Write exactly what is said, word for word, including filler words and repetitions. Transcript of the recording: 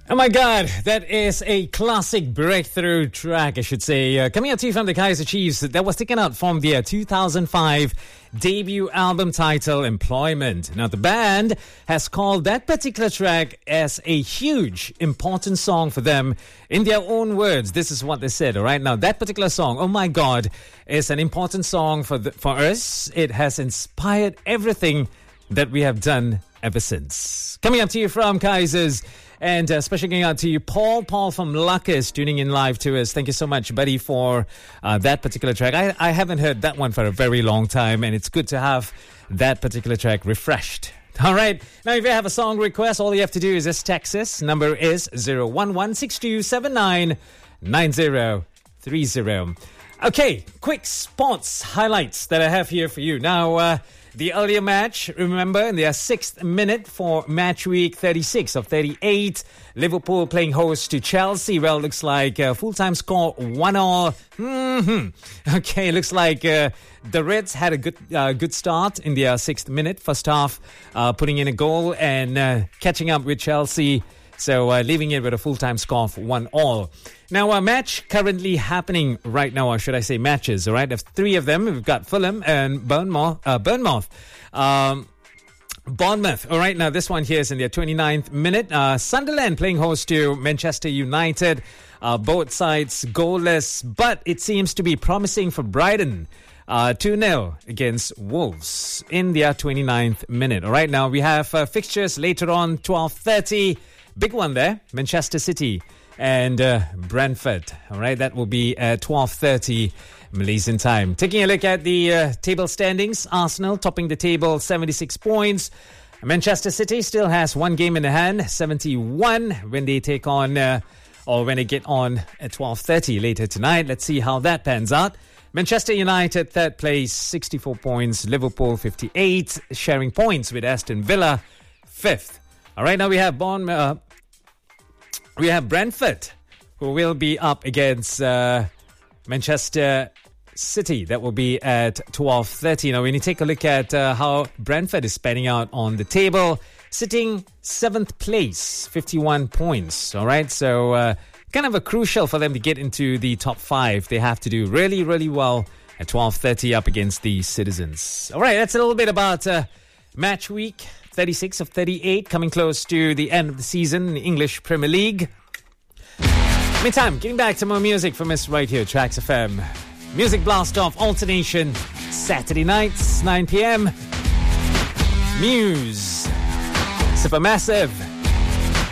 Oh my God, that is a classic breakthrough track, I should say. Uh, coming out to you from the Kaiser Chiefs, that was taken out from their two thousand five debut album title, Employment. Now, the band has called that particular track as a huge, important song for them. In their own words, this is what they said, all right? Now, that particular song, oh my God, is an important song for the, for us. It has inspired everything that we have done ever since. Coming up to you from Kaiser's, and uh, special going out to you, Paul. Paul from Lucas, tuning in live to us. Thank you so much, buddy, for uh, that particular track. I, I haven't heard that one for a very long time, and it's good to have that particular track refreshed. All right. Now, if you have a song request, all you have to do is just text us. Number is zero one one six two seven nine nine zero three zero. Okay, quick sports highlights that I have here for you. Now, uh, the earlier match, remember, in their sixth minute for match week thirty-six of thirty-eight, Liverpool playing host to Chelsea. Well, looks like uh, full-time score one all. Mm-hmm. Okay, looks like uh, the Reds had a good uh, good start in their sixth minute, first half, uh, putting in a goal and uh, catching up with Chelsea. So uh, leaving it with a full-time score of one all. Now, a match currently happening right now, or should I say matches, all right? There's three of them. We've got Fulham and Bournemouth. Uh, Bournemouth. Um, Bournemouth. All right, now this one here is in their twenty-ninth minute. Uh, Sunderland playing host to Manchester United. Uh, both sides goalless, but it seems to be promising for Brighton. Uh, two nil against Wolves in their twenty-ninth minute. All right, now we have uh, fixtures later on, twelve thirty. Big one there, Manchester City and uh, Brentford. All right, that will be at twelve thirty Malaysian time. Taking a look at the uh, table standings, Arsenal topping the table, seventy-six points. Manchester City still has one game in the hand, seventy-one, when they take on, uh, or when they get on at twelve thirty later tonight. Let's see how that pans out. Manchester United, third place, sixty-four points. Liverpool, fifty-eight, sharing points with Aston Villa, fifth. All right, now we have Bournemouth. Uh, we have Brentford, who will be up against uh, Manchester City. That will be at twelve thirty. Now, when you take a look at uh, how Brentford is spanning out on the table, sitting seventh place, fifty-one points. All right, so uh, kind of a crucial for them to get into the top five. They have to do really, really well at twelve thirty up against the Citizens. All right, that's a little bit about uh, match week thirty-six of thirty-eight, coming close to the end of the season in the English Premier League. Meantime, getting back to more music from us right here, Tracks F M. Music Blast Off Alternation, Saturday nights, nine p.m. Muse, Supermassive.